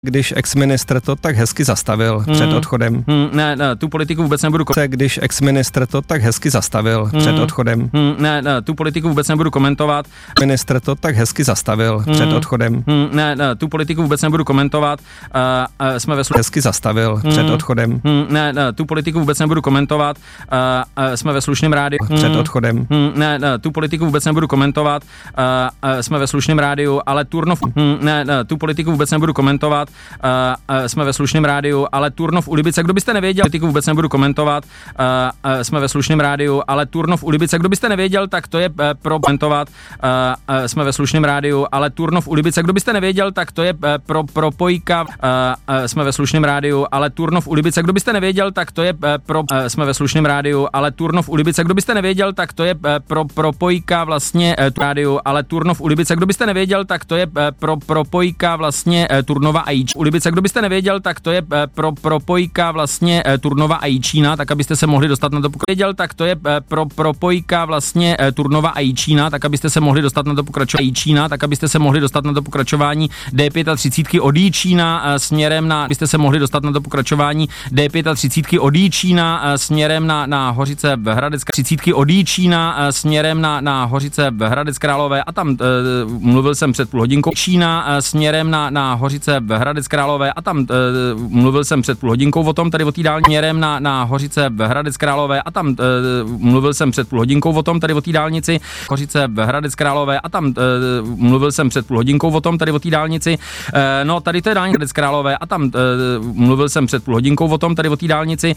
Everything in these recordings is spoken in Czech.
Když exministr to tak hezky zastavil před odchodem. Ne, tu politiku vůbec nebudu komentovat. Když exministr to tak hezky zastavil před odchodem. Ne, tu politiku vůbec nebudu komentovat. Ministr to tak hezky zastavil před odchodem. Ne, tu politiku vůbec nebudu komentovat. Jsme ve hezky zastavil před odchodem. Ne, tu politiku vůbec nebudu komentovat. Jsme ve slušném rádiu. Před odchodem. Ne, tu politiku vůbec nebudu komentovat. Jsme ve slušném rádiu, ale Turnov. Ne, tu politiku vůbec nebudu komentovat. Jsme ve slušném rádiu, ale Turnov u Libice, kdo byste nevěděl, politiku vůbec nebudu komentovat. Jsme ve slušném rádiu, ale Turnov u Libice, kdo byste nevěděl, tak to je pro komentovat. Jsme ve slušném rádiu, ale Turnov u Libice, kdo byste nevěděl, tak to je pro propojka. Jsme ve slušném rádiu, ale Turnov u Libice, kdo byste nevěděl, tak to je pro jsme ve slušném rádiu, ale Turnov u Libice, kdo byste nevěděl, tak to je pro propojka vlastně rádiu, ale Turnov u Libice, kdo byste nevěděl, tak to je pro propojka vlastně Turnova a u Libice, kdo byste nevěděl, tak to je pro propojka vlastně Turnova a Jičína, tak abyste se mohli dostat na to věděl, tak to je pro propojka vlastně Turnova a Jičína, tak abyste se mohli dostat na to pokračování Jičína, tak abyste se mohli dostat na to pokračování D35 od Jičína směrem na abyste se mohli dostat na to pokračování D35 od Jičína směrem na Hořice Hradec 30 od Jičína směrem na Hořice Hradec Králové a tam mluvil jsem před půl hodinkou Čína směrem na Hořice Hradec Králové a tam mluvil jsem před půl hodinkou o tom, tady o té dálnici směrem na Hořice Hradec Králové a tam mluvil jsem před půl hodinkou o tom, tady o té dálnici Hořice Hradec Králové a tam mluvil jsem před půl hodinkou o tom, tady o té dálnici no tady to je dálnice Hradec Králové a tam mluvil jsem před půl hodinkou o tom, tady o té dálnici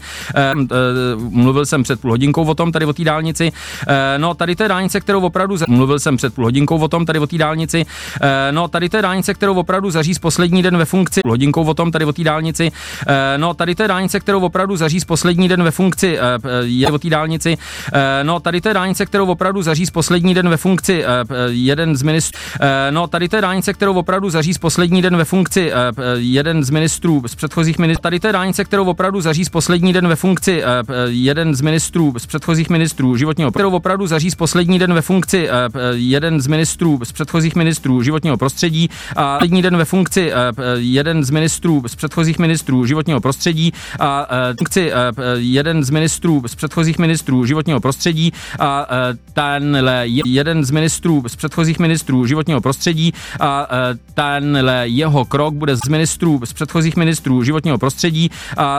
mluvil jsem před půl hodinkou o tom, tady o té dálnici no tady to je dálnice, kterou opravdu mluvil jsem před půl hodinkou o tom, tady o té dálnici no tady to je dálnice, kterou opravdu zaříz poslední den ve funkci hodinkou o tom tady o té dálnici no tady to je dálnice, kterou opravdu zaříz poslední den ve funkci je o té dálnici no tady to je dálnice, kterou opravdu zaříz poslední den ve funkci jeden z ministrů no tady to je dálnice, kterou opravdu zaříz poslední den ve funkci jeden z ministrů z předchozích ministrů tady to je dálnice, kterou opravdu zaříz poslední den ve funkci jeden z ministrů z předchozích ministrů životního kterou opravdu zaříz poslední den ve funkci jeden z ministrů z předchozích ministrů životního prostředí a poslední den ve funkci jeden z ministrů z předchozích ministrů životního prostředí a funkci jeden z ministrů z předchozích ministrů životního prostředí a tenhle jeden z ministrů z předchozích ministrů životního prostředí a tenhle jeho krok bude z ministrů z předchozích ministrů životního prostředí a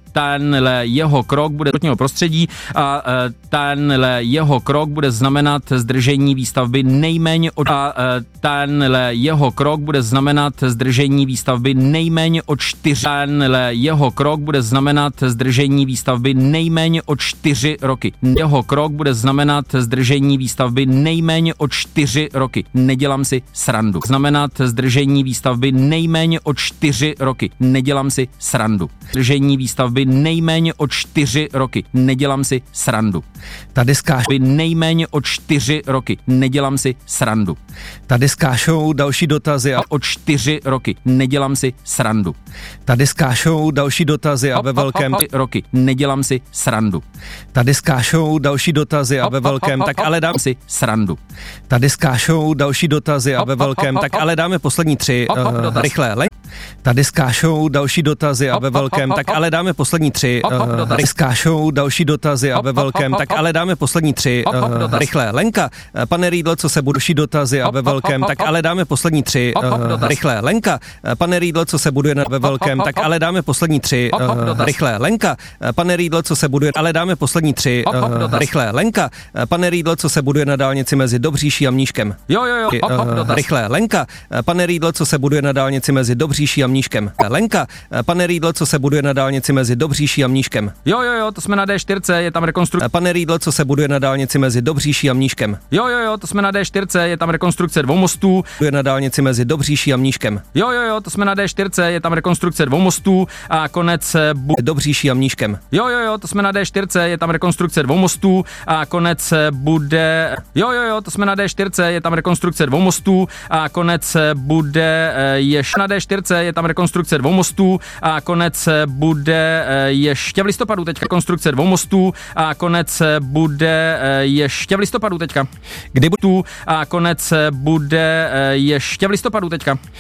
tenhle jeho krok bude životního prostředí a tenhle jeho krok bude znamenat zdržení výstavby nejméně od tenhle jeho krok bude znamenat zdržení výstavby nejméně o 4 tenhle jeho krok bude znamenat zdržení výstavby nejméně o 4 roky. Jeho krok bude znamenat zdržení výstavby nejméně o 4 roky. Nedělám si srandu. Znamenat zdržení výstavby nejméně o 4 roky. Nedělám si srandu. Zdržení výstavby nejméně o 4 roky. Nedělám si srandu. Tady skášou nejméně o 4 roky. Nedělám si srandu. Tady skášou další dotazy a o 4 roky. Nedělám si srandu. Tady skášou další dotazy a ve velkém roky. Nedělám si srandu. Tady skášou další dotazy a ve velkém tak ale dám si srandu. Tady skášou další dotazy a ve velkém tak ale dáme poslední 3 rychle. Tady skášou další dotazy a ve velkém tak ale dáme poslední 3 skášou další dotazy a ve velkém tak ale dáme poslední 3 rychle. Lenka, pane Rýdl, co se budou dotazy a ve velkém tak ale dáme poslední 3 rychle. Lenka, pane Rýdl, co se buduje ve velkém tak ale dáme poslední 3 rychle. Lenka, pane Rýdl, co se buduje ale dáme poslední 3 rychle. Lenka, pane Rýdl, co se buduje na dálnici mezi Dobříší a Mníškem. Jo. Rychle. Lenka, pane Rýdl, co se buduje na dálnici mezi Dobříší a Mníškem. Lenka, pane Rýdl, co se buduje na dálnici mezi Dobříší a Mníškem. Jo, to jsme na D4, je tam rekonstrukce. Pane Rýdl, co se buduje na dálnici mezi Dobříší a Mníškem. Jo, to jsme na D4, je tam rekonstrukce 2 mostů. Buduje na dálnici mezi Dobříší a Mníškem. Jo, to jsme na D4, je tam rekonstrukce 2 mostů a konec Dobříší a Mníškem. Jo, to jsme na D4, je tam rekonstrukce 2 mostů a konec bude Jo, to jsme na D4, je tam rekonstrukce 2 mostů a konec bude ještě na D4, je tam rekonstrukce 2 mostů a konec bude ještě v listopadu teďka rekonstrukce 2 mostů a konec bude ještě v listopadu teďka. Kdy tu a konec bude ještě v listopadu teďka.